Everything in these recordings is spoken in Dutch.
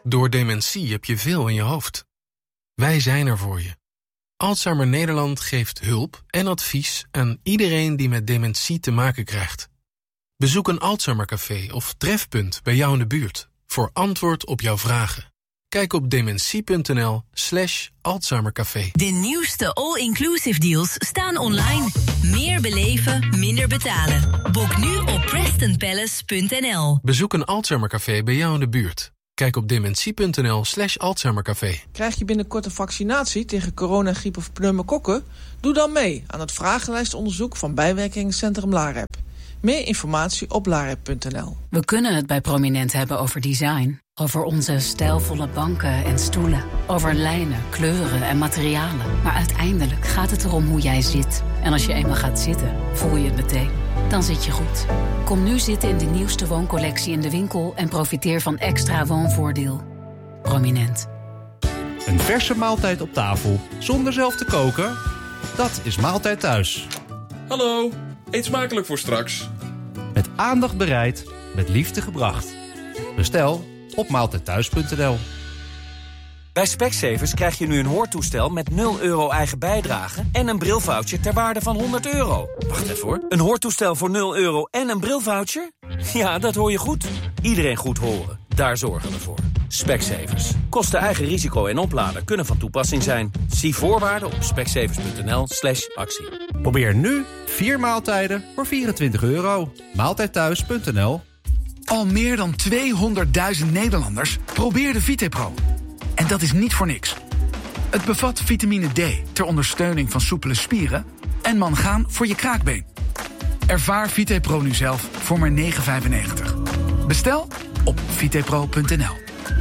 Door dementie heb je veel in je hoofd. Wij zijn er voor je. Alzheimer Nederland geeft hulp en advies aan iedereen die met dementie te maken krijgt. Bezoek een Alzheimercafé of trefpunt bij jou in de buurt voor antwoord op jouw vragen. Kijk op dementie.nl/Alzheimercafé. De nieuwste all-inclusive deals staan online. Meer beleven, minder betalen. Boek nu op PrestonPalace.nl. Bezoek een Alzheimercafé bij jou in de buurt. Kijk op dementie.nl/Alzheimercafé. Krijg je binnenkort een vaccinatie tegen corona, griep of pneumokokken? Doe dan mee aan het vragenlijstonderzoek van Bijwerkingencentrum LAREP. Meer informatie op larep.nl. We kunnen het bij Prominent hebben over design. Over onze stijlvolle banken en stoelen. Over lijnen, kleuren en materialen. Maar uiteindelijk gaat het erom hoe jij zit. En als je eenmaal gaat zitten, voel je het meteen. Dan zit je goed. Kom nu zitten in de nieuwste wooncollectie in de winkel en profiteer van extra woonvoordeel. Prominent. Een verse maaltijd op tafel zonder zelf te koken? Dat is Maaltijd Thuis. Hallo, eet smakelijk voor straks. Met aandacht bereid, met liefde gebracht. Bestel op maaltijdthuis.nl. Bij Specsavers krijg je nu een hoortoestel met 0 euro eigen bijdrage en een brilvoucher ter waarde van €100. Wacht even hoor. Een hoortoestel voor 0 euro en een brilvoucher? Ja, dat hoor je goed. Iedereen goed horen. Daar zorgen we voor. Specsavers. Kosten eigen risico en oplader kunnen van toepassing zijn. Zie voorwaarden op specsavers.nl/actie. Probeer nu 4 maaltijden voor €24. Maaltijdthuis.nl. Al meer dan 200.000 Nederlanders probeerden VitePro. En dat is niet voor niks. Het bevat vitamine D ter ondersteuning van soepele spieren en mangaan voor je kraakbeen. Ervaar VitePro nu zelf voor maar €9,95. Bestel op vitepro.nl.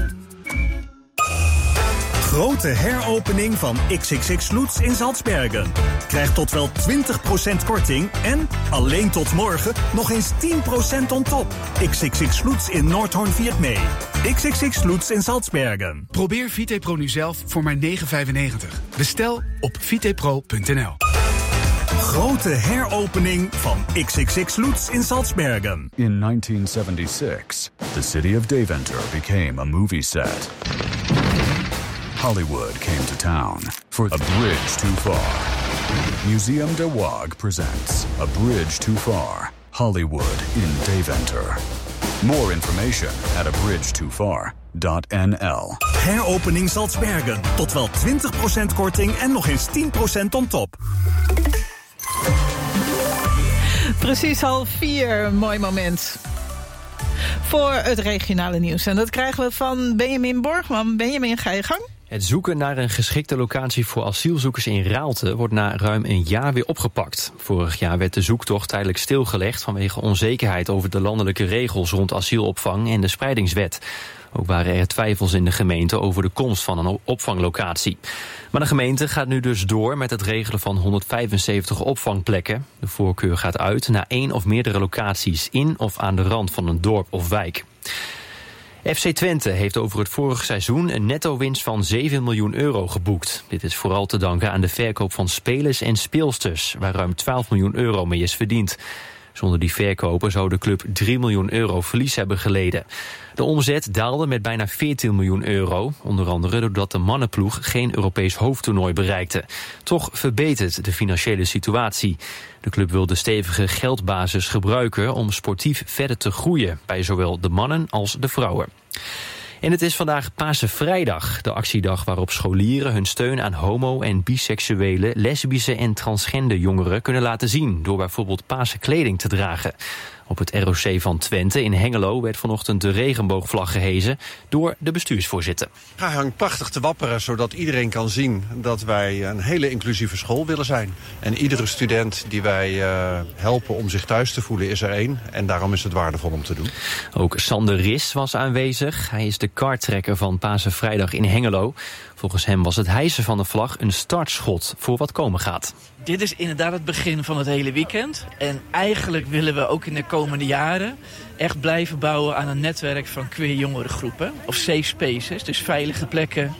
Grote heropening van XXX Lutz in Salzbergen. Krijg tot wel 20% korting en, alleen tot morgen, nog eens 10% on top. XXX Lutz in Noordhoorn viert mee. XXX Lutz in Salzbergen. Probeer VitePro nu zelf voor maar €9,95. Bestel op vitepro.nl. Grote heropening van XXX Lutz in Salzbergen. In 1976, the city of Deventer became a movie set. Hollywood came to town for A Bridge Too Far. Museum de Waag presents A Bridge Too Far, Hollywood in Deventer. More information at abridgetofar.nl. Heropening Salzbergen. Tot wel 20% korting en nog eens 10% on top. Precies 3:30, mooi moment. Voor het regionale nieuws. En dat krijgen we van Benjamin Borgman. Benjamin, ga je gang? Het zoeken naar een geschikte locatie voor asielzoekers in Raalte wordt na ruim een jaar weer opgepakt. Vorig jaar werd de zoektocht tijdelijk stilgelegd vanwege onzekerheid over de landelijke regels rond asielopvang en de spreidingswet. Ook waren er twijfels in de gemeente over de komst van een opvanglocatie. Maar de gemeente gaat nu dus door met het regelen van 175 opvangplekken. De voorkeur gaat uit naar 1 of meerdere locaties in of aan de rand van een dorp of wijk. FC Twente heeft over het vorige seizoen een netto-winst van €7 miljoen geboekt. Dit is vooral te danken aan de verkoop van spelers en speelsters, waar ruim €12 miljoen mee is verdiend. Zonder die verkopen zou de club €3 miljoen verlies hebben geleden. De omzet daalde met bijna €14 miljoen, onder andere doordat de mannenploeg geen Europees hoofdtoernooi bereikte. Toch verbetert de financiële situatie. De club wil de stevige geldbasis gebruiken om sportief verder te groeien, bij zowel de mannen als de vrouwen. En het is vandaag Pasenvrijdag, de actiedag waarop scholieren hun steun aan homo- en biseksuele, lesbische en transgender jongeren kunnen laten zien door bijvoorbeeld pasenkleding te dragen. Op het ROC van Twente in Hengelo werd vanochtend de regenboogvlag gehezen door de bestuursvoorzitter. Hij hangt prachtig te wapperen, zodat iedereen kan zien dat wij een hele inclusieve school willen zijn. En iedere student die wij helpen om zich thuis te voelen is er één. En daarom is het waardevol om te doen. Ook Sander Ris was aanwezig. Hij is de karttrekker van Pasenvrijdag in Hengelo. Volgens hem was het hijsen van de vlag een startschot voor wat komen gaat. Dit is inderdaad het begin van het hele weekend. En eigenlijk willen we ook in de komende jaren echt blijven bouwen aan een netwerk van queer jongerengroepen. Of safe spaces, dus veilige plekken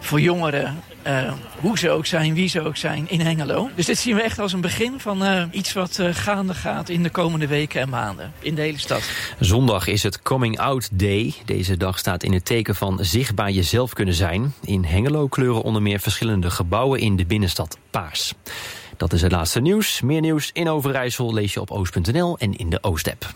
voor jongeren. Hoe ze ook zijn, wie ze ook zijn in Hengelo. Dus dit zien we echt als een begin van iets wat gaande gaat in de komende weken en maanden in de hele stad. Zondag is het Coming Out Day. Deze dag staat in het teken van zichtbaar jezelf kunnen zijn. In Hengelo kleuren onder meer verschillende gebouwen in de binnenstad paars. Dat is het laatste nieuws. Meer nieuws in Overijssel lees je op oost.nl en in de Oost-app.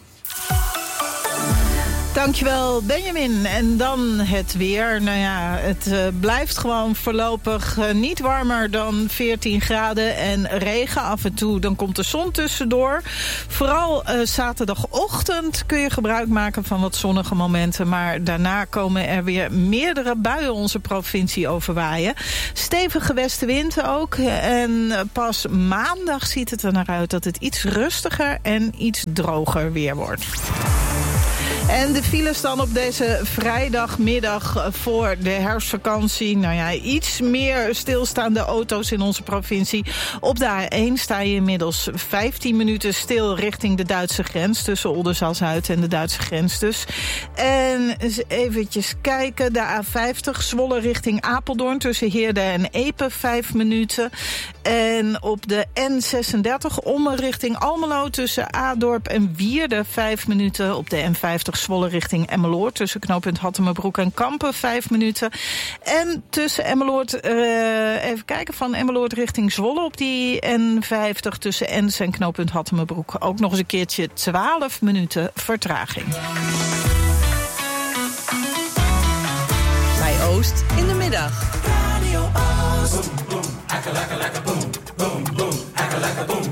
Dankjewel, Benjamin. En dan het weer. Nou ja, het blijft gewoon voorlopig niet warmer dan 14 graden en regen af en toe. Dan komt de zon tussendoor. Vooral zaterdagochtend kun je gebruik maken van wat zonnige momenten. Maar daarna komen er weer meerdere buien onze provincie overwaaien. Stevige westenwind ook. En pas maandag ziet het er naar uit dat het iets rustiger en iets droger weer wordt. En de files dan op deze vrijdagmiddag voor de herfstvakantie. Nou ja, iets meer stilstaande auto's in onze provincie. Op de A1 sta je inmiddels 15 minuten stil richting de Duitse grens. Tussen Oldenzaal-Zuid en de Duitse grens dus. En eens eventjes kijken. De A50 Zwolle richting Apeldoorn tussen Heerde en Epe 5 minuten. En op de N36 Ommen richting Almelo tussen Adorp en Wierde 5 minuten. Op de N50 Zwolle richting Emmeloord tussen knooppunt Hattemerbroek en Kampen 5 minuten. En tussen Emmeloord, even kijken, van Emmeloord richting Zwolle op die N50 tussen Ens en knooppunt Hattemerbroek. Ook nog eens een keertje 12 minuten vertraging. Bij Oost in de middag. Radio Oost. Boom, boom, akka, boom, boom, boom, akka, boom.